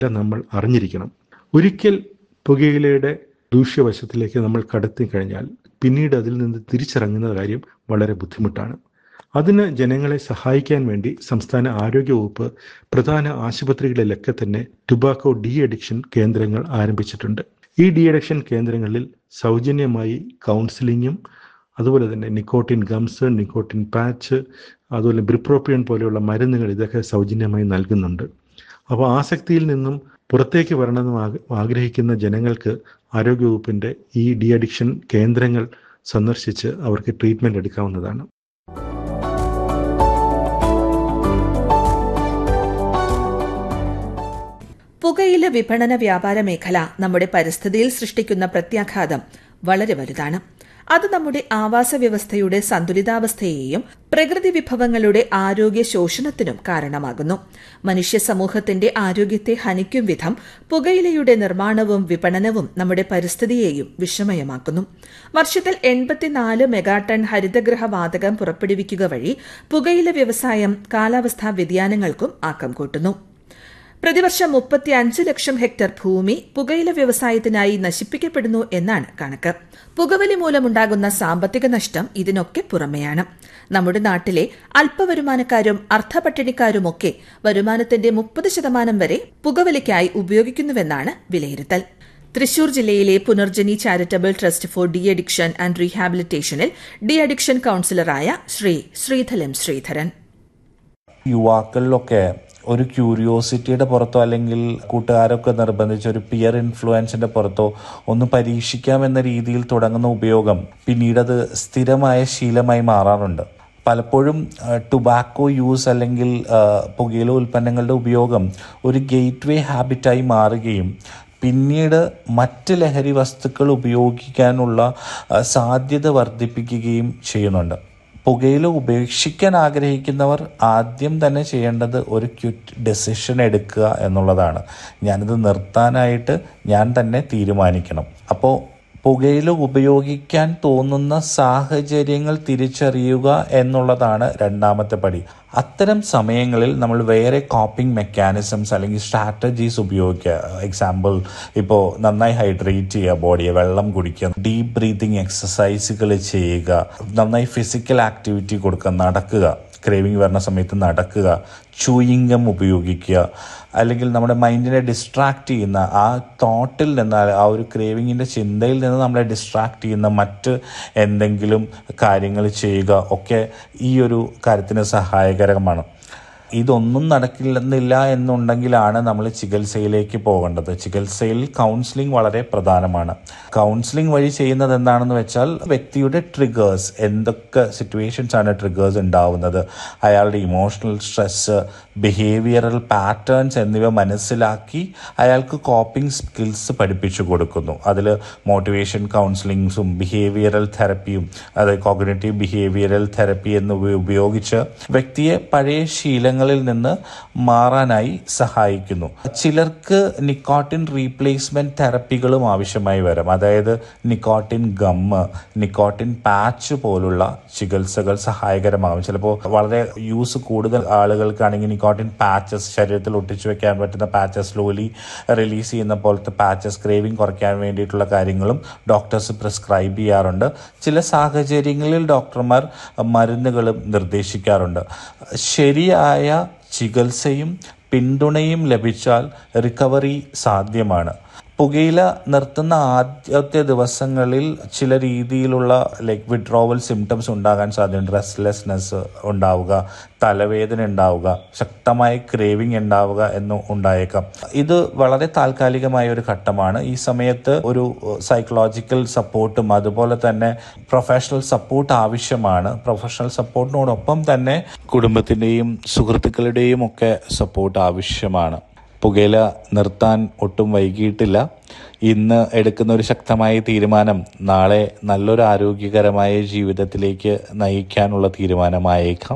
നമ്മൾ അറിഞ്ഞിരിക്കണം. ഒരിക്കൽ പുകയിലയുടെ ദൂഷ്യവശത്തിലേക്ക് നമ്മൾ കടത്തി കഴിഞ്ഞാൽ പിന്നീട് അതിൽ നിന്ന് തിരിച്ചിറങ്ങുന്ന കാര്യം വളരെ ബുദ്ധിമുട്ടാണ്. അതിന് ജനങ്ങളെ സഹായിക്കാൻ വേണ്ടി സംസ്ഥാന ആരോഗ്യവകുപ്പ് പ്രധാന ആശുപത്രികളിലൊക്കെ തന്നെ ടുബാക്കോ ഡി അഡിക്ഷൻ കേന്ദ്രങ്ങൾ ആരംഭിച്ചിട്ടുണ്ട്. ഈ ഡി അഡിക്ഷൻ കേന്ദ്രങ്ങളിൽ സൗജന്യമായി കൗൺസിലിങ്ങും അതുപോലെ തന്നെ നിക്കോട്ടിൻ ഗംസ്, നിക്കോട്ടിൻ പാച്ച്, അതുപോലെ ബ്രിപ്രോപ്പിയൻ പോലെയുള്ള മരുന്നുകൾ ഇതൊക്കെ സൗജന്യമായി നൽകുന്നുണ്ട്. അപ്പോൾ ആസക്തിയിൽ നിന്നും പുറത്തേക്ക് വരണമെന്ന് ആഗ്രഹിക്കുന്ന ജനങ്ങൾക്ക് ആരോഗ്യവകുപ്പിൻ്റെ ഈ ഡി അഡിക്ഷൻ കേന്ദ്രങ്ങൾ സന്ദർശിച്ച് അവർക്ക് ട്രീറ്റ്മെൻറ്റ് എടുക്കാവുന്നതാണ്. പുകയില വിപണന വ്യാപാര മേഖല നമ്മുടെ പരിസ്ഥിതിയിൽ സൃഷ്ടിക്കുന്ന പ്രത്യാഘാതം വളരെ വലുതാണ്. അത് നമ്മുടെ ആവാസ വ്യവസ്ഥയുടെ സന്തുലിതാവസ്ഥയെയും പ്രകൃതി വിഭവങ്ങളുടെ ആരോഗ്യ ശോഷണത്തിനും കാരണമാകുന്നു. മനുഷ്യ സമൂഹത്തിന്റെ ആരോഗ്യത്തെ ഹനിക്കും വിധം പുകയിലയുടെ നിർമ്മാണവും വിപണനവും നമ്മുടെ പരിസ്ഥിതിയെയും വിഷമയമാക്കുന്നു. വർഷത്തിൽ 84 മെഗാടൺ ഹരിതഗൃഹ വാതകം പുറപ്പെടുവിക്കുക വഴി പുകയില വ്യവസായം കാലാവസ്ഥാ വ്യതിയാനങ്ങൾക്കും ആക്കം കൂട്ടുന്നു. പ്രതിവർഷം 35 ലക്ഷം ഹെക്ടർ ഭൂമി പുകയില വ്യവസായത്തിനായി നശിപ്പിക്കപ്പെടുന്നു എന്നാണ് കണക്ക്. പുകവലി മൂലമുണ്ടാകുന്ന സാമ്പത്തിക നഷ്ടം ഇതിനൊക്കെ പുറമെയാണ്. നമ്മുടെ നാട്ടിലെ അല്പവരുമാനക്കാരും അർദ്ധപട്ടിണിക്കാരുമൊക്കെ വരുമാനത്തിന്റെ 30% വരെ പുകവലിക്കായി ഉപയോഗിക്കുന്നുവെന്നാണ് വിലയിരുത്തൽ. തൃശൂർ ജില്ലയിലെ Punarjani charitable trust four de addiction and റീഹാബിലിറ്റേഷനിൽ de addiction കൌൺസിലറായ Shri ശ്രീധലം Sreedharan. യുവാക്കളിലൊക്കെ ഒരു ക്യൂരിയോസിറ്റിയുടെ പുറത്തോ അല്ലെങ്കിൽ കൂട്ടുകാരൊക്കെ നിർബന്ധിച്ച് ഒരു പിയർ ഇൻഫ്ലുവൻസിന്റെ പുറത്തോ ഒന്ന് പരീക്ഷിക്കാമെന്ന രീതിയിൽ തുടങ്ങുന്ന ഉപയോഗം പിന്നീടത് സ്ഥിരമായ ശീലമായി മാറാറുണ്ട്. പലപ്പോഴും ടുബാക്കോ യൂസ് അല്ലെങ്കിൽ പുകയില ഉൽപ്പന്നങ്ങളുടെ ഉപയോഗം ഒരു ഗേറ്റ് വേ ഹാബിറ്റായി മാറുകയും പിന്നീട് മറ്റ് ലഹരി വസ്തുക്കൾ ഉപയോഗിക്കാനുള്ള സാധ്യത വർദ്ധിപ്പിക്കുകയും ചെയ്യുന്നുണ്ട്. പുകയില ഉപേക്ഷിക്കാൻ ആഗ്രഹിക്കുന്നവർ ആദ്യം തന്നെ ചെയ്യേണ്ടത് ഒരു ക്വിറ്റ് ഡെസിഷൻ എടുക്കുക എന്നുള്ളതാണ്. ഞാനിത് നിർത്താനായിട്ട് ഞാൻ തന്നെ തീരുമാനിക്കണം. അപ്പോൾ പുകയില ഉപയോഗിക്കാൻ തോന്നുന്ന സാഹചര്യങ്ങൾ തിരിച്ചറിയുക എന്നുള്ളതാണ് രണ്ടാമത്തെ പടി. അത്തരം സമയങ്ങളിൽ നമ്മൾ വേറെ കോപ്പിംഗ് മെക്കാനിസംസ് അല്ലെങ്കിൽ സ്ട്രാറ്റജീസ് ഉപയോഗിക്കുക. എക്സാമ്പിൾ, ഇപ്പോൾ നന്നായി ഹൈഡ്രേറ്റ് ചെയ്യുക, ബോഡിയെ വെള്ളം കുടിക്കുക, ഡീപ്പ് ബ്രീതിങ് എക്സസൈസുകൾ ചെയ്യുക, നന്നായി ഫിസിക്കൽ ആക്ടിവിറ്റി കൊടുക്കുക, നടക്കുക, ക്രേവിംഗ് വരുന്ന സമയത്ത് നടക്കുക, ചൂയിങ് ഗം ഉപയോഗിക്കുക, അല്ലെങ്കിൽ നമ്മുടെ മൈൻഡിനെ ഡിസ്ട്രാക്ട് ചെയ്യുന്ന ആ തോട്ടിൽ നിന്ന്, ആ ഒരു ക്രേവിങ്ങിൻ്റെ ചിന്തയിൽ നിന്ന് നമ്മളെ ഡിസ്ട്രാക്ട് ചെയ്യുന്ന മറ്റ് എന്തെങ്കിലും കാര്യങ്ങൾ ചെയ്യുക ഒക്കെ ഈ ഒരു കാര്യത്തിന് സഹായകരമാണ്. ഇതൊന്നും നടക്കില്ലെന്നില്ല എന്നുണ്ടെങ്കിലാണ് നമ്മൾ ചികിത്സയിലേക്ക് പോകേണ്ടത്. ചികിത്സയിൽ കൗൺസിലിംഗ് വളരെ പ്രധാനമാണ്. കൗൺസിലിംഗ് വഴി ചെയ്യുന്നത് എന്താണെന്ന് വെച്ചാൽ വ്യക്തിയുടെ ട്രിഗേഴ്സ്, എന്തൊക്കെ സിറ്റുവേഷൻസ് ആണ് ട്രിഗേഴ്സ് ഉണ്ടാവുന്നത്, അയാളുടെ ഇമോഷണൽ സ്ട്രെസ്, ബിഹേവിയറൽ പാറ്റേൺസ് എന്നിവ മനസ്സിലാക്കി അയാൾക്ക് കോപ്പിംഗ് സ്കിൽസ് പഠിപ്പിച്ചു കൊടുക്കുന്നു. അതിൽ മോട്ടിവേഷൻ കൗൺസിലിങ്സും ബിഹേവിയറൽ തെറപ്പിയും, അതായത് കോഗ്നിറ്റീവ് ബിഹേവിയറൽ തെറപ്പി എന്നിവ ഉപയോഗിച്ച് വ്യക്തിയെ പഴയ ശീലങ്ങളിൽ നിന്ന് മാറാനായി സഹായിക്കുന്നു. ചിലർക്ക് നിക്കോട്ടിൻ റീപ്ലേസ്മെന്റ് തെറപ്പികളും ആവശ്യമായി വരും. അതായത് നിക്കോട്ടിൻ ഗമ്മ്, നിക്കോട്ടിൻ പാച്ച് പോലുള്ള ചികിത്സകൾ സഹായകരമാകും. ചിലപ്പോൾ വളരെ യൂസ് കൂടുതൽ ആളുകൾക്കാണെങ്കിൽ നിക്കോട്ടിൻ പാച്ചസ്, ശരീരത്തിൽ ഒട്ടിച്ചു വെക്കാൻ പറ്റുന്ന പാച്ചസ്, സ്ലോലി റിലീസ് ചെയ്യുന്ന പോലത്തെ പാച്ചസ്, ക്രേവിംഗ് കുറയ്ക്കാൻ വേണ്ടിയിട്ടുള്ള കാര്യങ്ങളും ഡോക്ടേഴ്സ് പ്രിസ്ക്രൈബ് ചെയ്യാറുണ്ട്. ചില സാഹചര്യങ്ങളിൽ ഡോക്ടർമാർ മരുന്നുകളും നിർദ്ദേശിക്കാറുണ്ട്. ശരിയായ ചികിത്സയും പിന്തുണയും ലഭിച്ചാൽ റിക്കവറി സാധ്യമാണ്. പുകയില നിർത്തുന്ന ആദ്യത്തെ ദിവസങ്ങളിൽ ചില രീതിയിലുള്ള വിഡ്രോവൽ സിംറ്റംസ് ഉണ്ടാകാൻ സാധ്യതയുണ്ട്. റെസ്റ്റ്ലെസ്നെസ് ഉണ്ടാവുക, തലവേദന ഉണ്ടാവുക, ശക്തമായ ക്രേവിംഗ് ഉണ്ടാവുക എന്ന് ഉണ്ടായേക്കാം. ഇത് വളരെ താൽക്കാലികമായ ഒരു ഘട്ടമാണ്. ഈ സമയത്ത് ഒരു സൈക്കോളജിക്കൽ സപ്പോർട്ടും അതുപോലെ തന്നെ പ്രൊഫഷണൽ സപ്പോർട്ട് ആവശ്യമാണ്. പ്രൊഫഷണൽ സപ്പോർട്ടിനോടൊപ്പം തന്നെ കുടുംബത്തിൻ്റെയും സുഹൃത്തുക്കളുടെയും ഒക്കെ സപ്പോർട്ട് ആവശ്യമാണ്. പുകയില നിർത്താൻ ഒട്ടും വൈകിയിട്ടില്ല. ഇന്ന് എടുക്കുന്ന ഒരു ശക്തമായ തീരുമാനം നാളെ നല്ലൊരു ആരോഗ്യകരമായ ജീവിതത്തിലേക്ക് നയിക്കാനുള്ള തീരുമാനമായേക്കാം.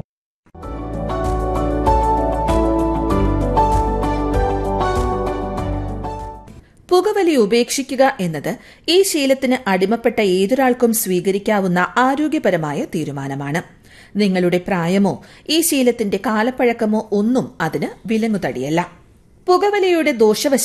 പുകവലി ഉപേക്ഷിക്കുക എന്നത് ഈ ശീലത്തിന് അടിമപ്പെട്ട ഏതൊരാൾക്കും സ്വീകരിക്കാവുന്ന ആരോഗ്യപരമായ തീരുമാനമാണ്. നിങ്ങളുടെ പ്രായമോ ഈ ശീലത്തിന്റെ കാലപ്പഴക്കമോ ഒന്നും അതിന് വിലങ്ങുതടിയല്ല. പുകവലിയുടെ ദോഷവശങ്ങൾ